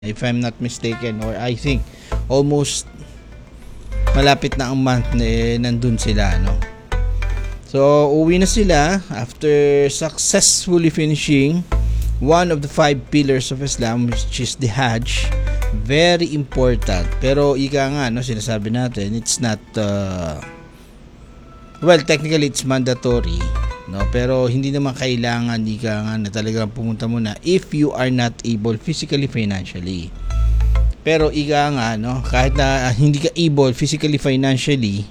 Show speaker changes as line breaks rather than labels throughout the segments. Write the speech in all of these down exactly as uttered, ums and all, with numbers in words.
if I'm not mistaken, or I think almost malapit na ang month na eh, nandun sila, no? So uwi na sila after successfully finishing one of the five pillars of Islam, which is the Hajj. Very important, pero ika nga, no, sinasabi natin it's not uh, well, technically it's mandatory, no, pero hindi naman kailangan ika nga na talagang pumunta muna if you are not able physically, financially. Pero ika nga, no, kahit na hindi ka able physically, financially,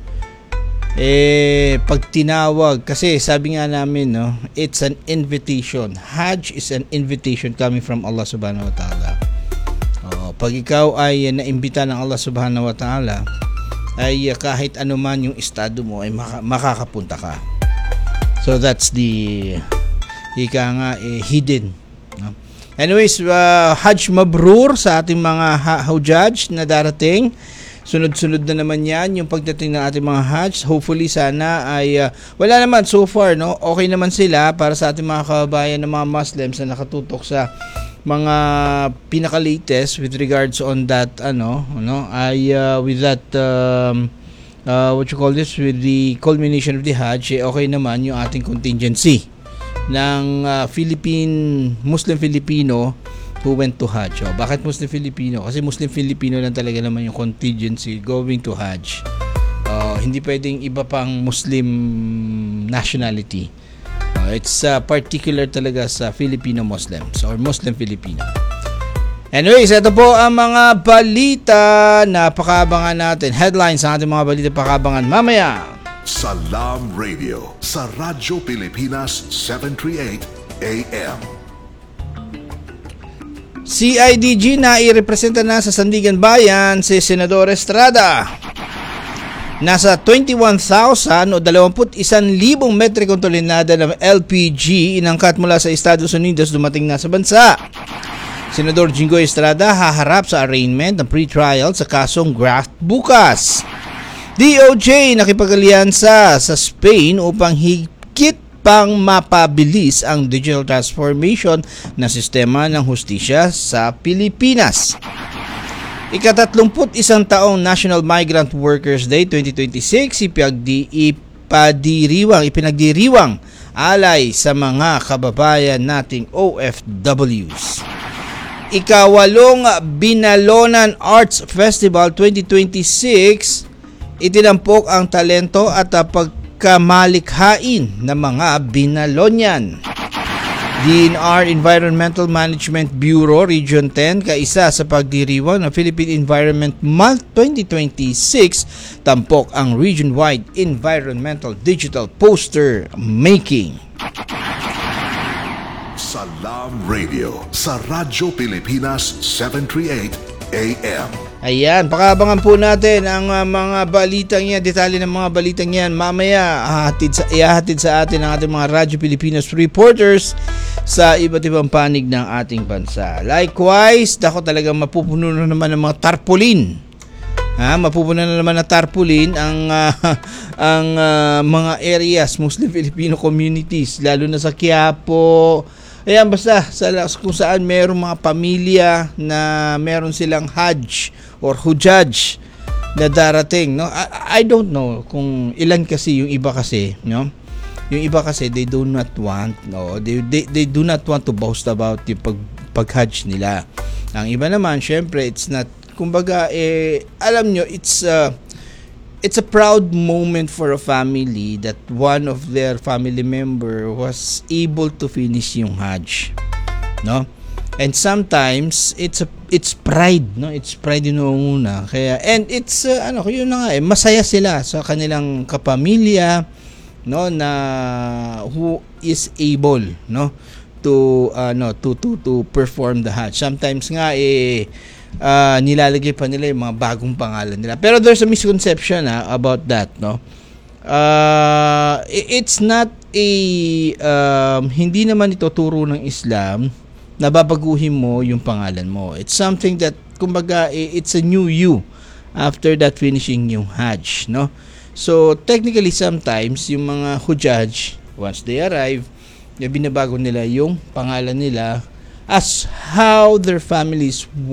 eh pag tinawag, kasi sabi nga namin, no, it's an invitation. Hajj is an invitation coming from Allah subhanahu wa ta'ala. Oh, pag ikaw ay naimbita ng Allah subhanahu wa ta'ala, ay kahit anuman yung estado mo ay maka- makakapunta ka. So that's the ika nga eh, hidden, no? Anyways, uh, Hajj Mabrur sa ating mga ha- hujaj na darating. Sunod-sunod na naman yan yung pagdating ng ating mga Hajj. Hopefully sana ay uh, wala naman so far, no, okay naman sila para sa ating mga kababayan ng mga Muslims na nakatutok sa mga pinaka-latest with regards on that, ano, ano ay uh, with that um, uh, what you call this, with the culmination of the Hajj, eh, okay naman yung ating contingency ng uh, Philippine Muslim Filipino who went to Hajj. Oh, bakit Muslim Filipino? Kasi Muslim Filipino lang talaga naman yung contingency going to Hajj. Uh, hindi pwedeng iba pang Muslim nationality. Uh, it's uh, particular talaga sa Filipino Muslims or Muslim Filipino. Anyways, ito po ang mga balita na pakabangan natin. Headlines ang ating mga balita pakabangan mamaya.
Salam Radio sa Radyo Pilipinas seven thirty-eight A M.
C I D G na irepresenta na sa Sandigan Bayan si Senador Estrada. Nasa twenty-one thousand o twenty-one thousand metrikong tonelada ng L P G inangkat mula sa Estados Unidos dumating na sa bansa. Senador Jinggoy Estrada haharap sa arraignment ng pre-trial sa kasong graft bukas. D O J nakipag-alyansa sa Spain upang higit pang mapabilis ang digital transformation na sistema ng hustisya sa Pilipinas. Ikatatlumput isang taong National Migrant Workers Day twenty twenty-six ipagdi, ipadiriwang, ipinagdiriwang alay sa mga kababayan nating O F Ws. Ikawalong Binalonan Arts Festival twenty twenty-six itinampok ang talento at uh, pagkamalikhain ng mga Binalonian. D N R Environmental Management Bureau Region ten kaisa sa pagdiriwang ng Philippine Environment Month twenty twenty-six tampok ang region-wide environmental digital poster making.
Salam Radio sa Radyo Pilipinas seven thirty-eight A M.
Ayan, pakabangan po natin ang uh, mga balitang yan, detalye ng mga balitang yan. Mamaya, ihahatid sa, ihahatid sa atin ang ating mga Radyo Pilipinas reporters sa iba't ibang panig ng ating bansa. Likewise, dako talagang mapupuno na naman ng mga tarpaulin. Ha, mapupuno na naman ng tarpaulin ang, uh, ang uh, mga areas, Muslim Filipino communities, lalo na sa Quiapo. Ayan, basta sa, kung saan mayroong mga pamilya na meron silang Hajj or Hujaj na darating, no? I, I don't know kung ilan kasi yung iba kasi, no? Yung iba kasi they do not want, no? They they, they do not want to boast about yung pag pag-Hajj nila. Ang iba naman, syempre, it's not, kumbaga eh alam nyo, it's uh, it's a proud moment for a family that one of their family member was able to finish yung Hajj, no? And sometimes it's a, it's pride, no? It's pride yun una. Kaya and it's uh, ano, yun na nga eh, masaya sila sa kanilang kapamilya, no, na who is able, no, to uh, no to to to perform the Hajj. Sometimes nga eh Uh, nilalagay pa nila yung mga bagong pangalan nila. Pero there's a misconception ha, about that, no? Uh, it's not a um, hindi naman ito turo ng Islam na babaguhin mo yung pangalan mo. It's something that, kumbaga, it's a new you after that finishing yung Hajj, no? So, technically, sometimes, yung mga Hujaj, once they arrive, binabago nila yung pangalan nila as how their families